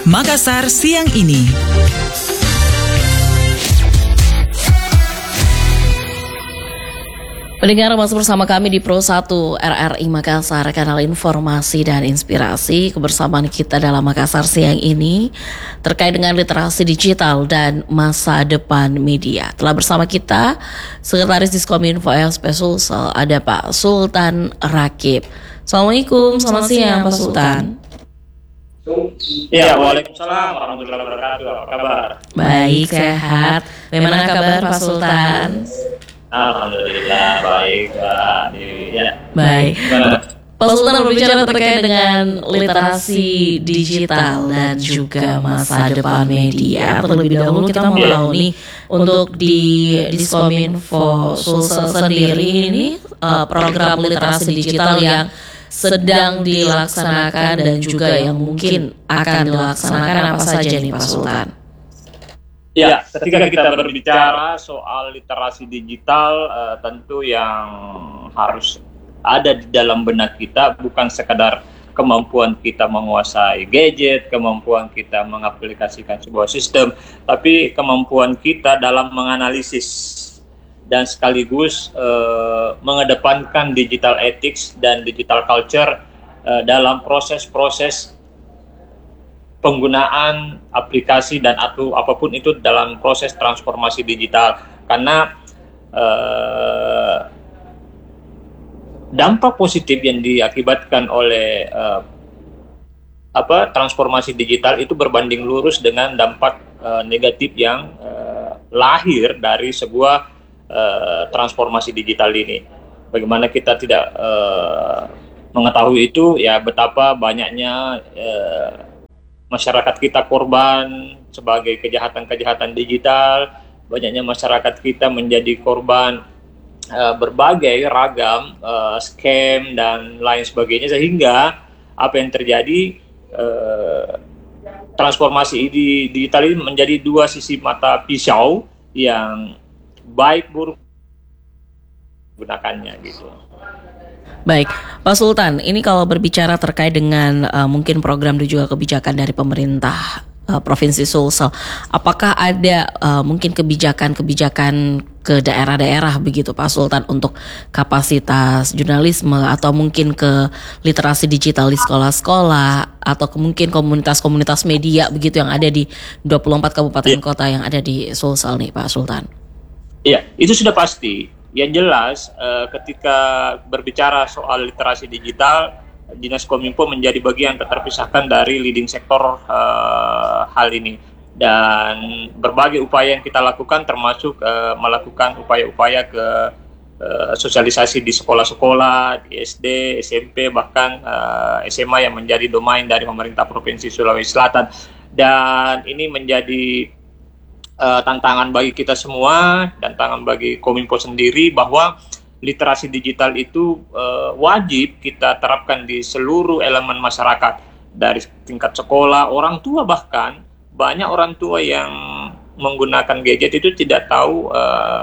Makassar siang ini. Pendengar, masih bersama kami di Pro 1 RRI Makassar, kanal informasi dan inspirasi. Kebersamaan kita dalam Makassar siang ini terkait dengan literasi digital dan masa depan media. Telah bersama kita Sekretaris Diskominfo LSP Sulsel, ada Pak Sultan Rakib. Assalamualaikum, selamat siang Pak Sultan. Ya, waalaikumsalam warahmatullahi wabarakatuh. Apa kabar? Baik, sehat. Bagaimana kabar Pak Sultan? Alhamdulillah baik, Mbak Dewi. Ya. Baik. Pak Sultan berbicara terkait dengan literasi digital dan juga masa depan media. Terlebih dahulu kita mau tahu nih, untuk di Diskominfo Sulsel sendiri ini program literasi digital yang sedang dilaksanakan dan juga yang mungkin akan dilaksanakan apa saja nih Pak Sultan? Ya, ketika kita berbicara soal literasi digital, tentu yang harus ada di dalam benak kita bukan sekadar kemampuan kita menguasai gadget, kemampuan kita mengaplikasikan sebuah sistem, tapi kemampuan kita dalam menganalisis dan sekaligus mengedepankan digital ethics dan digital culture dalam proses-proses penggunaan aplikasi dan atau apapun itu dalam proses transformasi digital, karena dampak positif yang diakibatkan oleh transformasi digital itu berbanding lurus dengan dampak negatif yang lahir dari sebuah transformasi digital ini. Bagaimana kita tidak mengetahui itu, ya betapa banyaknya masyarakat kita korban sebagai kejahatan-kejahatan digital, banyaknya masyarakat kita menjadi korban berbagai ragam scam dan lain sebagainya, sehingga apa yang terjadi, transformasi digital ini menjadi dua sisi mata pisau yang baik buruk gunakannya gitu. Baik, Pak Sultan, ini kalau berbicara terkait dengan mungkin program dan juga kebijakan dari pemerintah Provinsi Sulsel, apakah ada mungkin kebijakan-kebijakan ke daerah-daerah begitu Pak Sultan untuk kapasitas jurnalisme atau mungkin ke literasi digital di sekolah-sekolah atau mungkin komunitas-komunitas media begitu yang ada di 24 kabupaten kota yang ada di Sulsel nih Pak Sultan? Iya, itu sudah pasti. Yang jelas, ketika berbicara soal literasi digital, Dinas Kominfo menjadi bagian tak terpisahkan dari leading sektor hal ini. Dan berbagai upaya yang kita lakukan termasuk melakukan upaya-upaya ke sosialisasi di sekolah-sekolah, di SD, SMP, bahkan SMA yang menjadi domain dari pemerintah Provinsi Sulawesi Selatan. Dan ini menjadi tantangan bagi kita semua, tantangan bagi Kominfo sendiri, bahwa literasi digital itu wajib kita terapkan di seluruh elemen masyarakat, dari tingkat sekolah, orang tua, bahkan banyak orang tua yang menggunakan gadget itu tidak tahu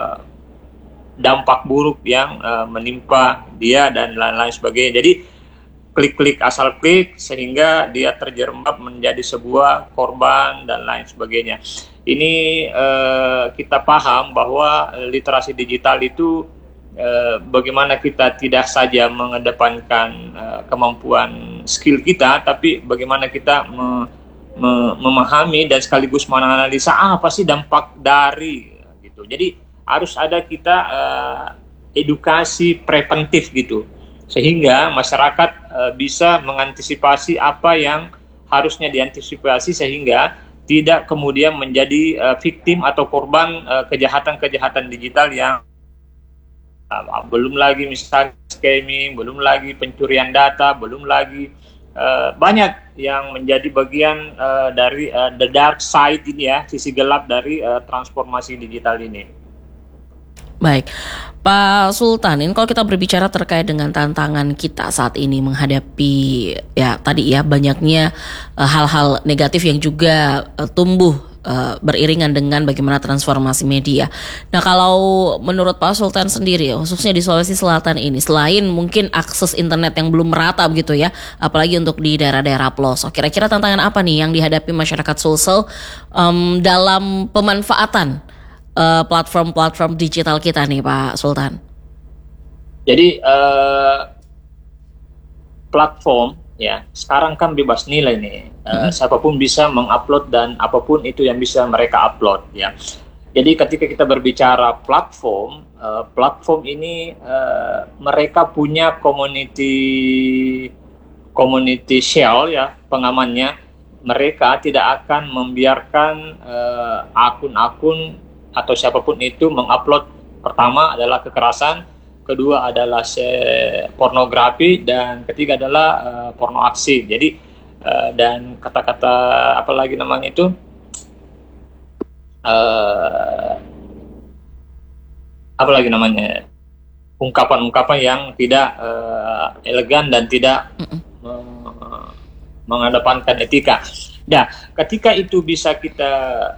dampak buruk yang menimpa dia dan lain-lain sebagainya. Jadi klik-klik asal klik sehingga dia terjerembab menjadi sebuah korban dan lain sebagainya. Ini kita paham bahwa literasi digital itu bagaimana kita tidak saja mengedepankan kemampuan skill kita, tapi bagaimana kita memahami dan sekaligus menganalisa apa sih dampak dari gitu. Jadi harus ada kita edukasi preventif gitu, sehingga masyarakat bisa mengantisipasi apa yang harusnya diantisipasi sehingga tidak kemudian menjadi victim atau korban kejahatan-kejahatan digital yang belum lagi misalnya scamming, belum lagi pencurian data, belum lagi banyak yang menjadi bagian dari the dark side ini ya, sisi gelap dari transformasi digital ini. Baik, Pak Sultan, ini kalau kita berbicara terkait dengan tantangan kita saat ini menghadapi ya tadi ya banyaknya hal-hal negatif yang juga tumbuh beriringan dengan bagaimana transformasi media. Nah, kalau menurut Pak Sultan sendiri, khususnya di Sulawesi Selatan ini, selain mungkin akses internet yang belum merata begitu ya, apalagi untuk di daerah-daerah pelosok, kira-kira tantangan apa nih yang dihadapi masyarakat Sulsel dalam pemanfaatan platform-platform digital kita nih, Pak Sultan? Jadi platform ya sekarang kan bebas nilai nih, siapapun bisa mengupload dan apapun itu yang bisa mereka upload ya. Jadi ketika kita berbicara platform, platform ini mereka punya community shell ya, pengamannya. Mereka tidak akan membiarkan akun-akun atau siapapun itu mengupload. Pertama adalah kekerasan, kedua adalah pornografi, dan ketiga adalah porno aksi. Jadi dan kata-kata apa lagi namanya itu, apa lagi namanya, ungkapan-ungkapan yang tidak elegan dan tidak mengedepankan etika. Nah, ketika itu bisa kita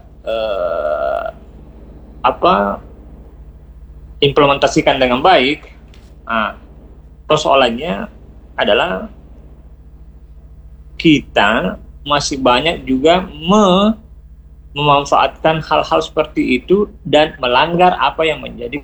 implementasikan dengan baik, persoalannya adalah kita masih banyak juga memanfaatkan hal-hal seperti itu dan melanggar apa yang menjadi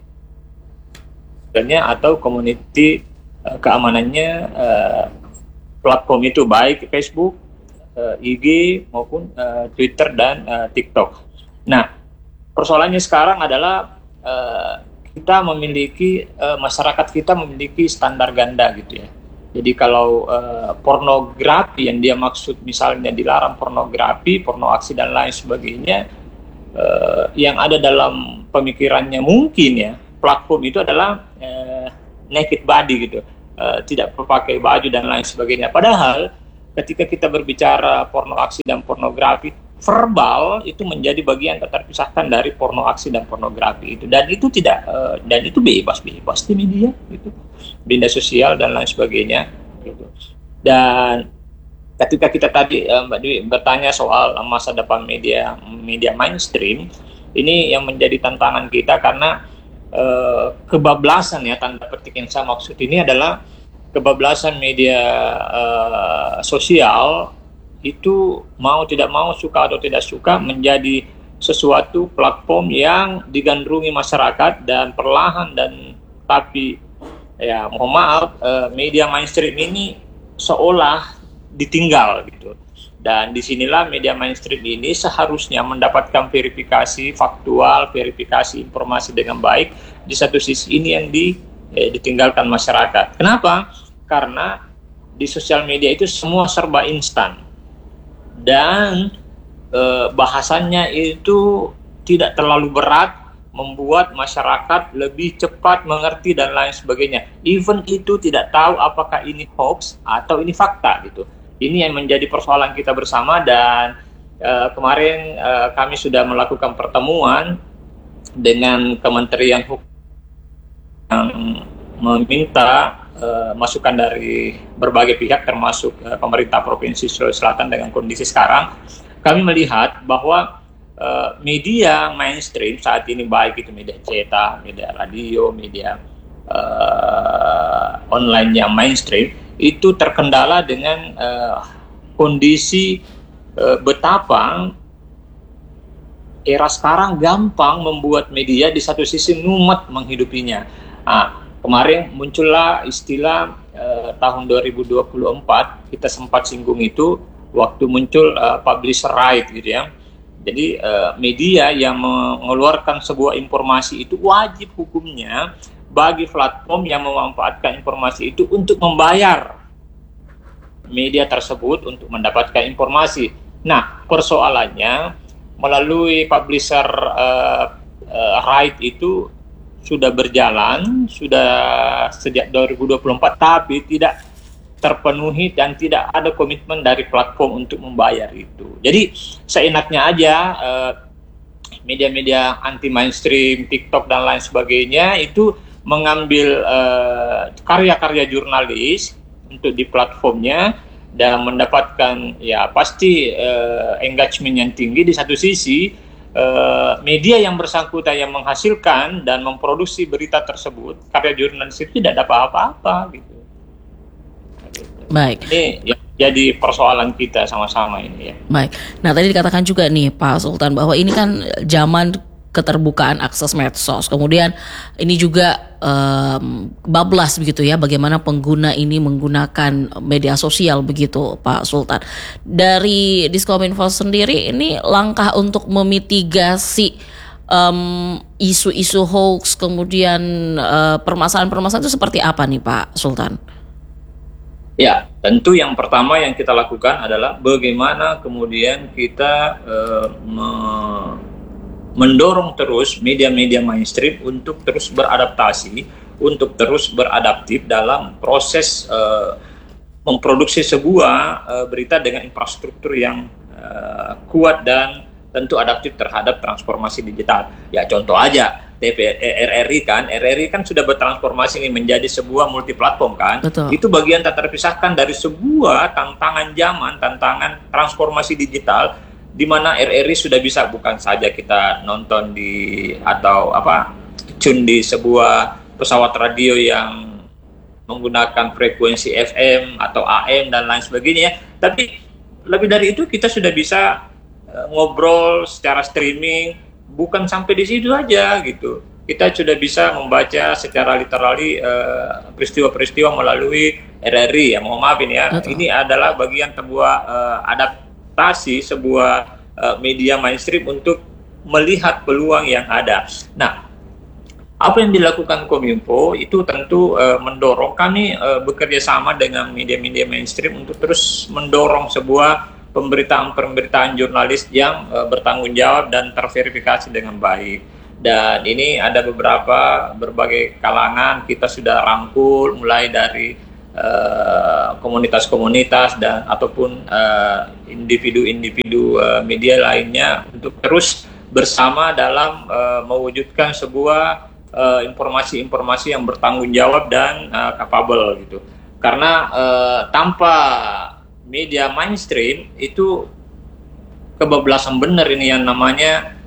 atau community keamanannya platform itu, baik Facebook, IG maupun Twitter dan TikTok. Nah, persoalannya sekarang adalah kita memiliki masyarakat kita memiliki standar ganda gitu ya. Jadi kalau pornografi yang dia maksud misalnya dilarang pornografi, porno aksi dan lain sebagainya, yang ada dalam pemikirannya mungkin ya platform itu adalah naked body gitu, tidak pakai baju dan lain sebagainya. Padahal ketika kita berbicara porno aksi dan pornografi, verbal itu menjadi bagian terpisahkan dari porno aksi dan pornografi itu, dan itu tidak dan itu bebas di media gitu, media sosial dan lain sebagainya gitu. Dan ketika kita tadi Mbak Dwi bertanya soal masa depan media mainstream, ini yang menjadi tantangan kita karena kebablasan ya, tanda petik yang saya maksud ini adalah kebablasan media sosial itu, mau tidak mau, suka atau tidak suka, menjadi sesuatu platform yang digandrungi masyarakat, dan perlahan dan tapi ya mohon maaf, media mainstream ini seolah ditinggal gitu. Dan disinilah media mainstream ini seharusnya mendapatkan verifikasi faktual, verifikasi informasi dengan baik. Di satu sisi ini yang ditinggalkan masyarakat. Kenapa? Karena di sosial media itu semua serba instan. Dan bahasannya itu tidak terlalu berat, membuat masyarakat lebih cepat mengerti dan lain sebagainya. Even itu tidak tahu apakah ini hoax atau ini fakta gitu. Ini yang menjadi persoalan kita bersama. Dan kemarin kami sudah melakukan pertemuan dengan Kementerian Hukum yang meminta masukan dari berbagai pihak termasuk pemerintah Provinsi Sulawesi Selatan. Dengan kondisi sekarang, kami melihat bahwa media mainstream saat ini, baik itu media cetak, media radio, media online yang mainstream, itu terkendala dengan kondisi betapa era sekarang gampang membuat media, di satu sisi mumet menghidupinya. Kemarin muncullah istilah tahun 2024, kita sempat singgung itu waktu muncul publisher right gitu ya. Jadi media yang mengeluarkan sebuah informasi itu wajib hukumnya bagi platform yang memanfaatkan informasi itu untuk membayar media tersebut untuk mendapatkan informasi. Nah, persoalannya melalui publisher right itu sudah berjalan, sudah sejak 2024, tapi tidak terpenuhi dan tidak ada komitmen dari platform untuk membayar itu. Jadi seenaknya aja media-media anti mainstream, TikTok dan lain sebagainya itu mengambil karya-karya jurnalis untuk di platformnya, dan mendapatkan ya pasti engagement yang tinggi. Di satu sisi media yang bersangkutan yang menghasilkan dan memproduksi berita tersebut, karya jurnalis itu tidak dapat apa-apa gitu. Baik. Ini ya, jadi persoalan kita sama-sama ini ya. Baik. Nah, tadi dikatakan juga nih Pak Sultan bahwa ini kan zaman keterbukaan akses medsos. Kemudian ini juga bablas begitu ya, bagaimana pengguna ini menggunakan media sosial begitu Pak Sultan. Dari Diskominfo sendiri ini langkah untuk memitigasi isu-isu hoax, kemudian permasalahan-permasalahan itu seperti apa nih Pak Sultan? Ya, tentu yang pertama yang kita lakukan adalah bagaimana kemudian kita mendorong terus media-media mainstream untuk terus beradaptasi, untuk terus beradaptif dalam proses memproduksi sebuah berita dengan infrastruktur yang kuat dan tentu adaptif terhadap transformasi digital. Ya contoh aja, RRI kan sudah bertransformasi ini menjadi sebuah multiplatform kan. Betul. Itu bagian tak terpisahkan dari sebuah tantangan zaman, tantangan transformasi digital, di mana RRI sudah bisa bukan saja kita nonton tune di sebuah pesawat radio yang menggunakan frekuensi FM atau AM dan lain sebagainya, tapi lebih dari itu kita sudah bisa ngobrol secara streaming, bukan sampai di situ aja gitu. Kita sudah bisa membaca secara literally peristiwa-peristiwa melalui RRI ya, mohon maafin ya. Betul. Ini adalah bagian sebuah adaptasi sebuah media mainstream untuk melihat peluang yang ada. Nah, apa yang dilakukan Kominfo itu tentu mendorong kami bekerja sama dengan media-media mainstream untuk terus mendorong sebuah pemberitaan jurnalis yang bertanggung jawab dan terverifikasi dengan baik. Dan ini ada berbagai kalangan kita sudah rangkul, mulai dari komunitas-komunitas dan ataupun individu-individu media lainnya untuk terus bersama dalam mewujudkan sebuah informasi-informasi yang bertanggung jawab dan capable gitu. Karena tanpa media mainstream itu kebablasan benar ini yang namanya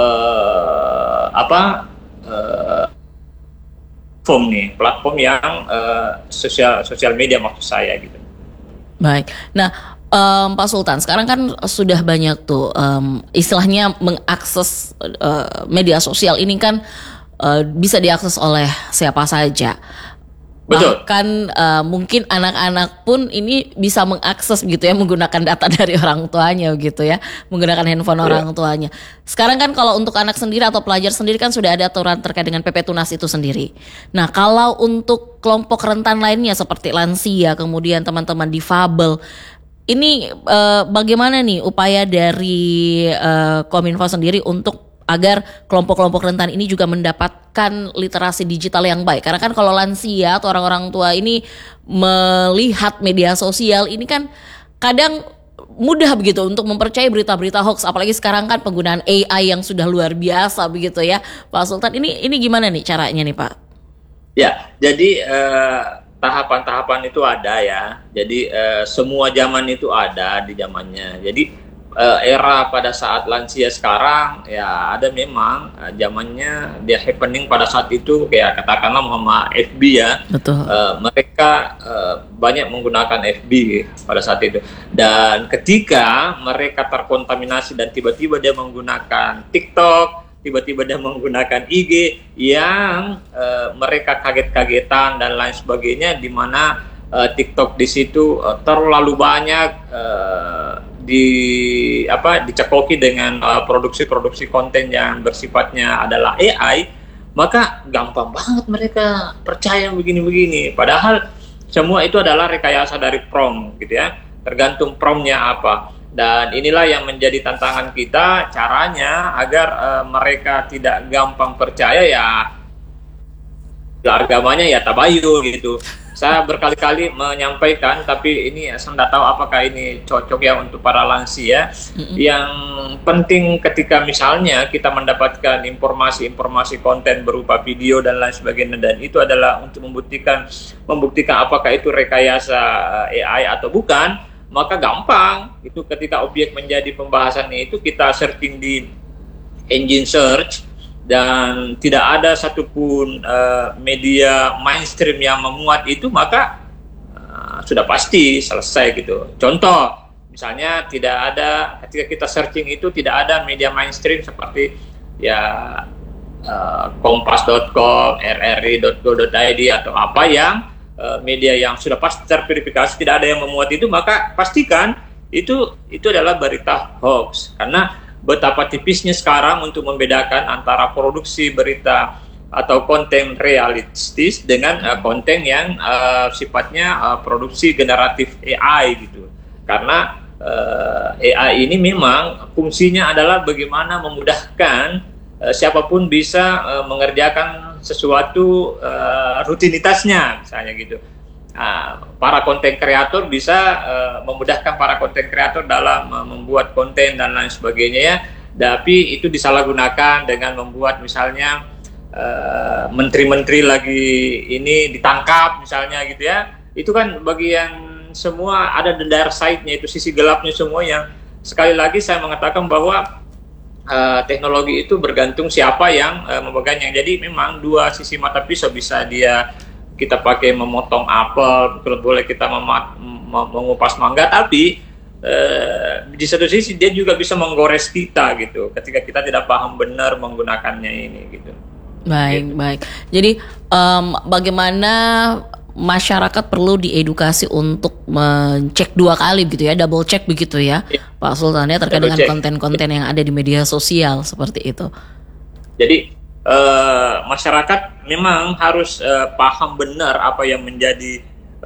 platform yang sosial media maksud saya gitu. Baik. Nah, Pak Sultan, sekarang kan sudah banyak tuh istilahnya mengakses media sosial ini kan bisa diakses oleh siapa saja. Betul. Bahkan mungkin anak-anak pun ini bisa mengakses gitu ya, menggunakan data dari orang tuanya gitu ya, menggunakan handphone orang tuanya. Sekarang kan kalau untuk anak sendiri atau pelajar sendiri kan sudah ada aturan terkait dengan PP Tunas itu sendiri. Nah, kalau untuk kelompok rentan lainnya seperti lansia, kemudian teman-teman difabel, ini bagaimana nih upaya dari Kominfo sendiri untuk agar kelompok-kelompok rentan ini juga mendapatkan literasi digital yang baik? Karena kan kalau lansia atau orang-orang tua ini melihat media sosial ini kan kadang mudah begitu untuk mempercayai berita-berita hoax, apalagi sekarang kan penggunaan AI yang sudah luar biasa begitu ya, Pak Sultan. Ini gimana nih caranya nih, Pak? Ya, jadi tahapan-tahapan itu ada ya. Jadi semua zaman itu ada di zamannya. Jadi era pada saat lansia sekarang ya ada memang zamannya dia happening pada saat itu, kayak katakanlah Muhammad FB ya. Betul. Mereka banyak menggunakan FB pada saat itu, dan ketika mereka terkontaminasi dan tiba-tiba dia menggunakan TikTok, tiba-tiba dia menggunakan IG yang mereka kaget-kagetan dan lain sebagainya, di mana TikTok di situ terlalu banyak dicekoki dengan produksi-produksi konten yang bersifatnya adalah AI, maka gampang banget mereka percaya begini-begini. Padahal semua itu adalah rekayasa dari prompt gitu ya, tergantung promptnya apa. Dan inilah yang menjadi tantangan kita, caranya agar mereka tidak gampang percaya ya agamanya ya tabayun gitu. Saya berkali-kali menyampaikan, tapi ini saya tidak tahu apakah ini cocok ya untuk para lansia. Yang penting ketika misalnya kita mendapatkan informasi konten berupa video dan lain sebagainya, dan itu adalah untuk membuktikan apakah itu rekayasa AI atau bukan, maka gampang itu ketika objek menjadi pembahasannya itu kita searching di engine search dan tidak ada satupun media mainstream yang memuat itu, maka sudah pasti selesai gitu. Contoh, misalnya tidak ada ketika kita searching itu tidak ada media mainstream seperti ya kompas.com, rri.go.id atau apa yang media yang sudah pasti terverifikasi tidak ada yang memuat itu, maka pastikan itu adalah berita hoax. Karena betapa tipisnya sekarang untuk membedakan antara produksi berita atau konten realistis dengan konten yang sifatnya produksi generatif AI gitu. Karena AI ini memang fungsinya adalah bagaimana memudahkan siapapun bisa mengerjakan sesuatu rutinitasnya, misalnya gitu. Para konten kreator bisa memudahkan para konten kreator dalam membuat konten dan lain sebagainya ya. Tapi itu disalahgunakan dengan membuat misalnya menteri-menteri lagi ini ditangkap misalnya gitu ya. Itu kan bagian semua ada the dark side-nya, itu sisi gelapnya semua yang sekali lagi saya mengatakan bahwa teknologi itu bergantung siapa yang memegangnya. Jadi memang dua sisi mata pisau, bisa kita pakai memotong apel, boleh kita mengupas mangga, tapi di satu sisi dia juga bisa menggores kita gitu ketika kita tidak paham benar menggunakannya ini gitu. Baik. Jadi bagaimana masyarakat perlu diedukasi untuk mencek dua kali gitu ya, double check begitu ya, Pak Sultan ya, terkait dengan konten-konten yang ada di media sosial seperti itu. Jadi masyarakat memang harus paham benar apa yang menjadi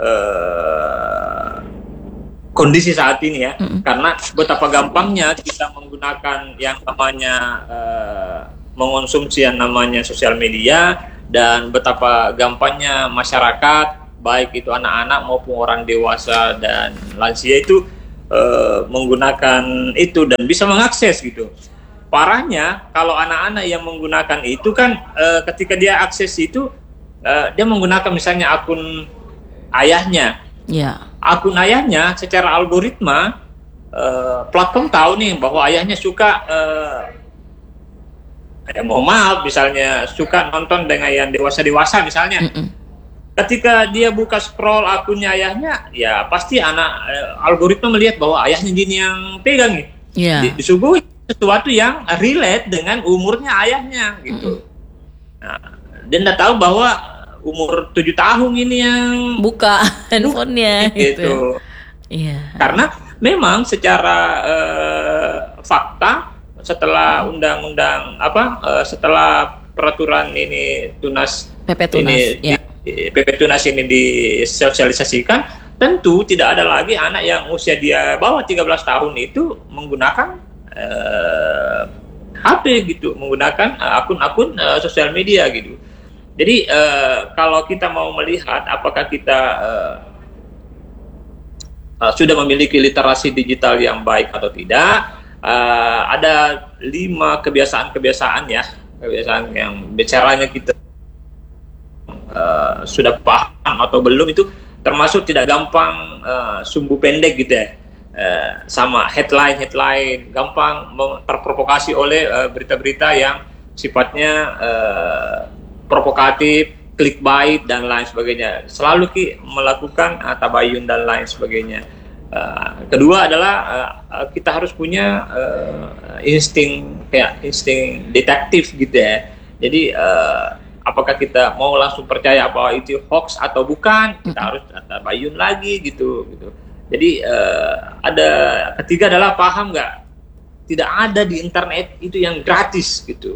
kondisi saat ini ya, karena betapa gampangnya kita menggunakan yang namanya mengonsumsi yang namanya sosial media, dan betapa gampangnya masyarakat baik itu anak-anak maupun orang dewasa dan lansia itu menggunakan itu dan bisa mengakses gitu. Parahnya kalau anak-anak yang menggunakan itu kan ketika dia akses itu dia menggunakan misalnya akun ayahnya. Ya. Akun ayahnya secara algoritma platform tahu nih bahwa ayahnya suka mohon maaf misalnya suka nonton dengan yang dewasa misalnya. Ketika dia buka scroll akunnya ayahnya, ya pasti algoritma melihat bahwa ayahnya gini yang pegang nih. Yeah. Disuguhi sesuatu yang relate dengan umurnya ayahnya gitu. Nah, dia nggak tahu bahwa umur 7 tahun ini yang buka handphonenya gitu. Iya. Karena memang secara fakta setelah setelah peraturan ini PP Tunas ini disosialisasikan, tentu tidak ada lagi anak yang usia dia bawah 13 tahun itu menggunakan HP gitu, menggunakan akun-akun sosial media gitu. Jadi kalau kita mau melihat apakah kita sudah memiliki literasi digital yang baik atau tidak, ada 5 kebiasaan yang bicaranya kita sudah paham atau belum, itu termasuk tidak gampang sumbu pendek gitu ya, sama headline gampang terprovokasi oleh berita-berita yang sifatnya provokatif, clickbait dan lain sebagainya, selalu melakukan tabayun dan lain sebagainya. Kedua adalah kita harus punya insting detektif gitu ya. Jadi apakah kita mau langsung percaya bahwa itu hoax atau bukan, kita harus tabayun lagi gitu. Jadi ketiga adalah paham nggak, tidak ada di internet itu yang gratis gitu.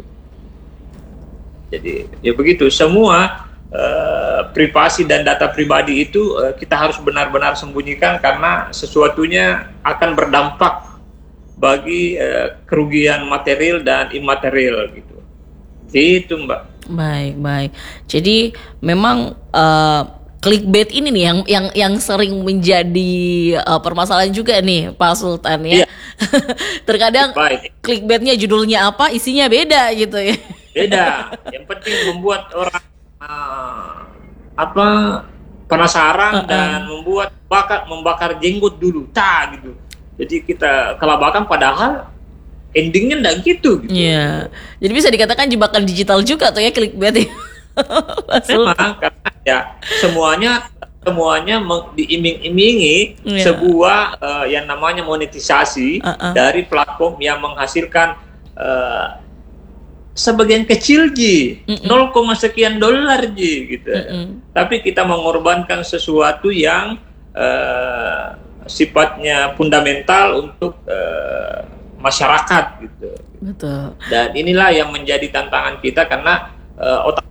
Jadi ya begitu, semua privasi dan data pribadi itu kita harus benar-benar sembunyikan, karena sesuatunya akan berdampak bagi kerugian material dan imaterial gitu. Gitu Mbak. Baik. Jadi memang clickbait ini nih yang sering menjadi permasalahan juga nih Pak Sultan ya. Yeah. Terkadang clickbaitnya judulnya apa, isinya beda gitu ya. Beda. Yang penting membuat orang penasaran dan membakar jenggot dulu, gitu. Jadi kita kelabakan padahal endingnya enggak gitu. Iya. Jadi bisa dikatakan jebakan digital juga tuh ya, clickbait ya. Memang karena ya semuanya diiming-imingi sebuah yang namanya monetisasi dari platform yang menghasilkan sebagian kecil Ji, 0, sekian dolar Ji gitu. Tapi kita mengorbankan sesuatu yang sifatnya fundamental untuk masyarakat gitu. Betul. Dan inilah yang menjadi tantangan kita karena otak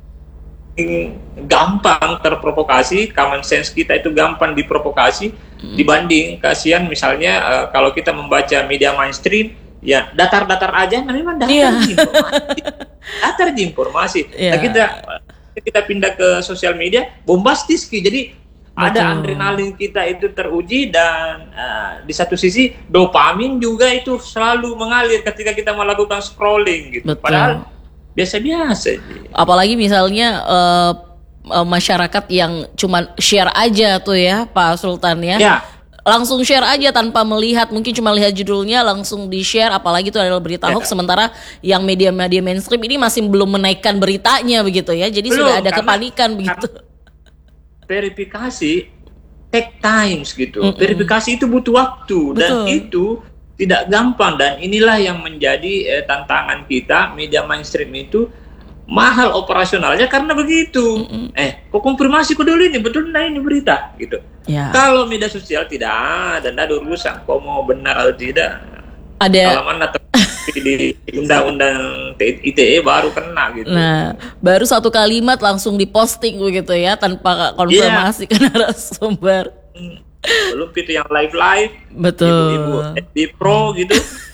gampang terprovokasi, common sense kita itu gampang diprovokasi dibanding kasihan misalnya kalau kita membaca media mainstream ya datar-datar aja, memang datar informasi. Nah, kita pindah ke sosial media bombastis jadi ada adrenalin kita itu teruji dan di satu sisi dopamin juga itu selalu mengalir ketika kita melakukan scrolling gitu. Padahal biasa-biasa. Apalagi misalnya masyarakat yang cuma share aja tuh ya Pak Sultan ya. Langsung share aja tanpa melihat, mungkin cuma lihat judulnya langsung di-share, apalagi itu adalah berita hoax, sementara yang media-media mainstream ini masih belum menaikkan beritanya begitu ya. Jadi sudah ada kepanikan begitu. Verifikasi take times gitu. Verifikasi itu butuh waktu. Betul. Dan itu tidak gampang, dan inilah yang menjadi tantangan kita. Media mainstream itu mahal operasionalnya karena begitu. Kok konfirmasi kok dulu ini betul ini berita gitu. Kalau media sosial tidak ada urusan kok mau benar atau tidak. Kalau mana di undang-undang ITE baru kena gitu. Nah, baru satu kalimat langsung diposting begitu ya tanpa konfirmasi ke narasumber. Belum itu yang live betul, ibu di pro gitu.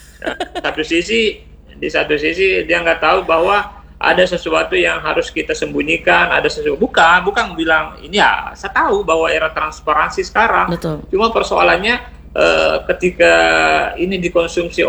Di satu sisi dia nggak tahu bahwa ada sesuatu yang harus kita sembunyikan, ada sesuatu bukan bilang ini ya, saya tahu bahwa era transparansi sekarang. Betul. Cuma persoalannya ketika ini dikonsumsi